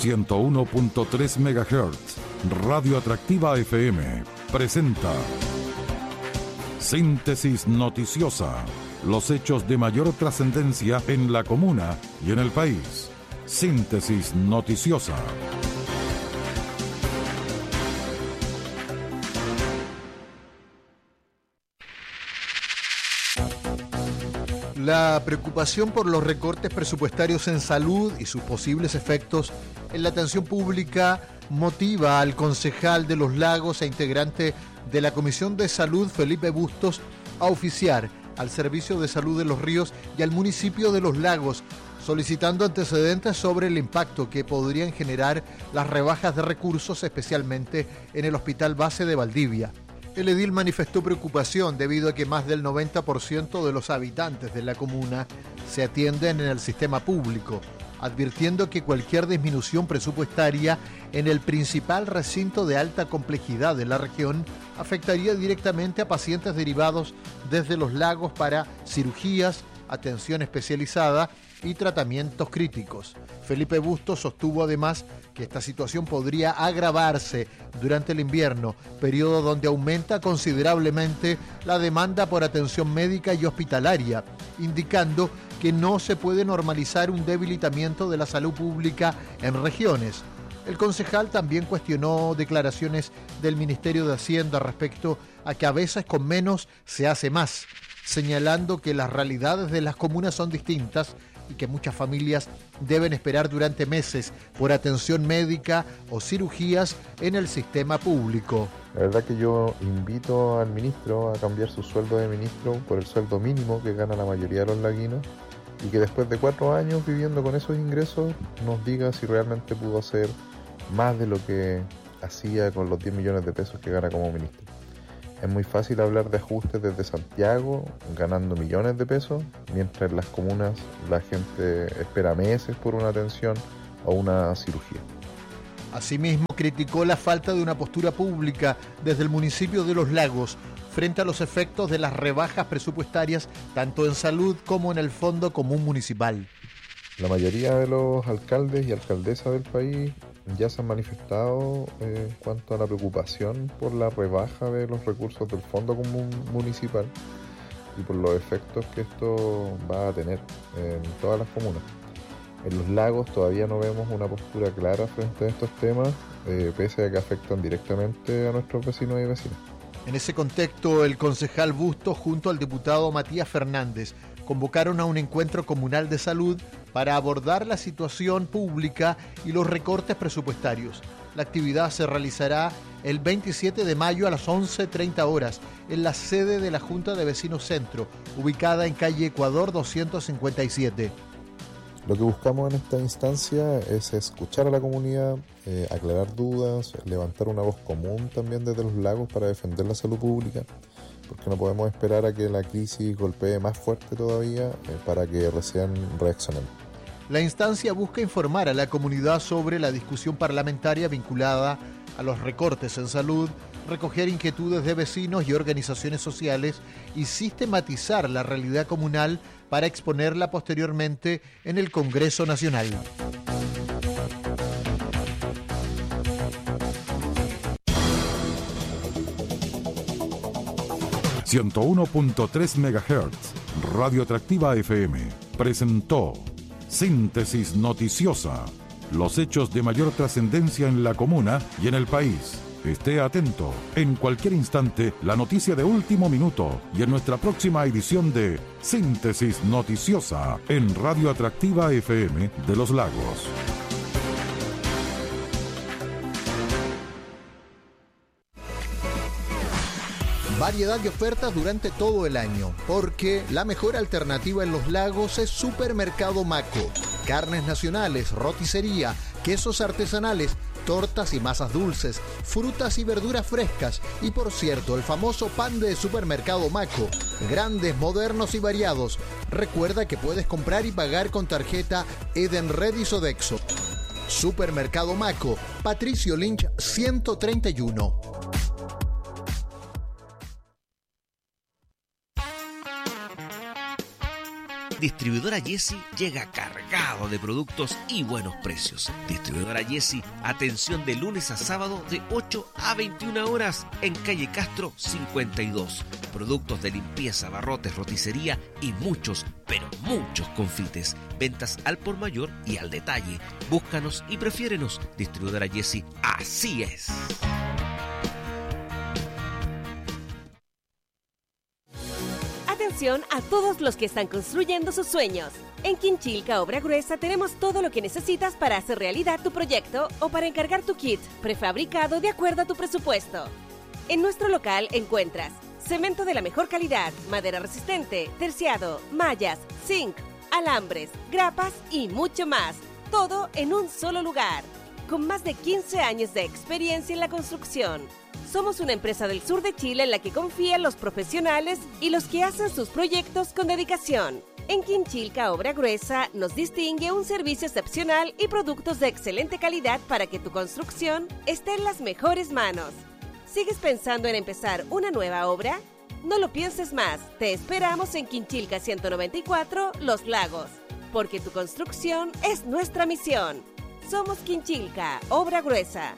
101.3 MHz, Radio Atractiva FM, presenta Síntesis Noticiosa. Los hechos de mayor trascendencia en la comuna y en el país. Síntesis Noticiosa. La preocupación por los recortes presupuestarios en salud y sus posibles efectos en la atención pública motiva al concejal de Los Lagos e integrante de la Comisión de Salud, Felipe Bustos, a oficiar al Servicio de Salud de Los Ríos y al municipio de Los Lagos, solicitando antecedentes sobre el impacto que podrían generar las rebajas de recursos, especialmente en el Hospital Base de Valdivia. El edil manifestó preocupación debido a que más del 90% de los habitantes de la comuna se atienden en el sistema público, advirtiendo que cualquier disminución presupuestaria en el principal recinto de alta complejidad de la región afectaría directamente a pacientes derivados desde Los Lagos para cirugías, atención especializada y tratamientos críticos. Felipe Bustos sostuvo además que esta situación podría agravarse durante el invierno, periodo donde aumenta considerablemente la demanda por atención médica y hospitalaria, indicando que no se puede normalizar un debilitamiento de la salud pública en regiones. El concejal también cuestionó declaraciones del Ministerio de Hacienda respecto a que a veces con menos se hace más, señalando que las realidades de las comunas son distintas y que muchas familias deben esperar durante meses por atención médica o cirugías en el sistema público. La verdad que yo invito al ministro a cambiar su sueldo de ministro por el sueldo mínimo que gana la mayoría de los laguinos y que después de 4 años viviendo con esos ingresos nos diga si realmente pudo hacer más de lo que hacía con los 10 millones de pesos que gana como ministro. Es muy fácil hablar de ajustes desde Santiago, ganando millones de pesos, mientras en las comunas la gente espera meses por una atención o una cirugía. Asimismo, criticó la falta de una postura pública desde el municipio de Los Lagos frente a los efectos de las rebajas presupuestarias tanto en salud como en el Fondo Común Municipal. La mayoría de los alcaldes y alcaldesas del país ya se han manifestado en cuanto a la preocupación por la rebaja de los recursos del Fondo Común Municipal y por los efectos que esto va a tener en todas las comunas. En Los Lagos todavía no vemos una postura clara frente a estos temas, pese a que afectan directamente a nuestros vecinos y vecinas. En ese contexto, el concejal Bustos junto al diputado Matías Fernández convocaron a un encuentro comunal de salud para abordar la situación pública y los recortes presupuestarios. La actividad se realizará el 27 de mayo a las 11:30 horas en la sede de la Junta de Vecinos Centro, ubicada en calle Ecuador 257. Lo que buscamos en esta instancia es escuchar a la comunidad, aclarar dudas, levantar una voz común también desde Los Lagos para defender la salud pública, porque no podemos esperar a que la crisis golpee más fuerte todavía para que recién reaccionemos. La instancia busca informar a la comunidad sobre la discusión parlamentaria vinculada a los recortes en salud, recoger inquietudes de vecinos y organizaciones sociales y sistematizar la realidad comunal para exponerla posteriormente en el Congreso Nacional. ...101.3 MHz... Radio Atractiva FM... presentó... Síntesis Noticiosa. Los hechos de mayor trascendencia en la comuna y en el país. Esté atento. En cualquier instante, la noticia de último minuto. Y en nuestra próxima edición de Síntesis Noticiosa. En Radio Atractiva FM de Los Lagos. Variedad de ofertas durante todo el año, porque la mejor alternativa en Los Lagos es Supermercado Maco. Carnes nacionales, roticería, quesos artesanales, tortas y masas dulces, frutas y verduras frescas y, por cierto, el famoso pan de Supermercado Maco. Grandes, modernos y variados. Recuerda que puedes comprar y pagar con tarjeta Edenred y Sodexo. Supermercado Maco, Patricio Lynch 131. Distribuidora Jessy llega cargado de productos y buenos precios. Distribuidora Jessy, atención de lunes a sábado de 8 a 21 horas en calle Castro 52. Productos de limpieza, barrotes, roticería y muchos, pero muchos confites. Ventas al por mayor y al detalle. Búscanos y prefiérenos. Distribuidora Jessy, así es. Atención a todos los que están construyendo sus sueños. En Quinchilca Obra Gruesa tenemos todo lo que necesitas para hacer realidad tu proyecto o para encargar tu kit prefabricado de acuerdo a tu presupuesto. En nuestro local encuentras cemento de la mejor calidad, madera resistente, terciado, mallas, zinc, alambres, grapas y mucho más. Todo en un solo lugar. Con más de 15 años de experiencia en la construcción. Somos una empresa del sur de Chile en la que confían los profesionales y los que hacen sus proyectos con dedicación. En Quinchilca Obra Gruesa nos distingue un servicio excepcional y productos de excelente calidad para que tu construcción esté en las mejores manos. ¿Sigues pensando en empezar una nueva obra? No lo pienses más. Te esperamos en Quinchilca 194, Los Lagos. Porque tu construcción es nuestra misión. Somos Quinchilca Obra Gruesa.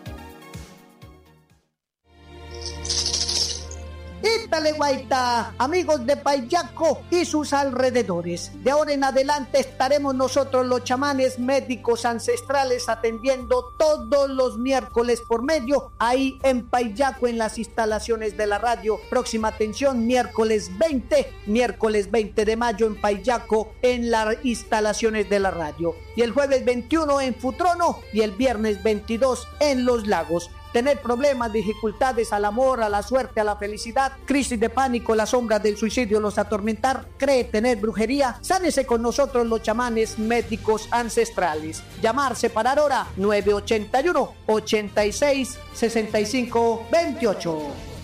¡Ítale, guaita! Amigos de Payaco y sus alrededores. De ahora en adelante estaremos nosotros los chamanes médicos ancestrales atendiendo todos los miércoles por medio ahí en Payaco en las instalaciones de la radio. Próxima atención, miércoles 20 de mayo en Payaco en las instalaciones de la radio. Y el jueves 21 en Futrono y el viernes 22 en Los Lagos. Tener problemas, dificultades al amor, a la suerte, a la felicidad, crisis de pánico, las sombras del suicidio los atormentar, cree tener brujería, sánese con nosotros los chamanes médicos ancestrales. Llamar, separar hora 981 86 65 28.